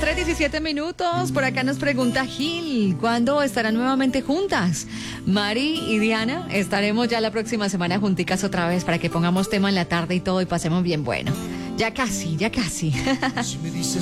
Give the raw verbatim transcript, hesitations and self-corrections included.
tres diecisiete minutos. Por acá nos pregunta Gil, ¿cuándo estarán nuevamente juntas? Mari y Diana estaremos ya la próxima semana junticas otra vez para que pongamos tema en la tarde y todo y pasemos bien bueno. Ya casi, ya casi. Si me dices